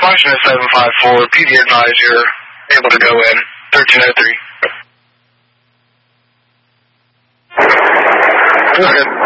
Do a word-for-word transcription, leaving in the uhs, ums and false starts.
Washington seven five four, P D advise you're able to go in, thirteen oh three. Okay.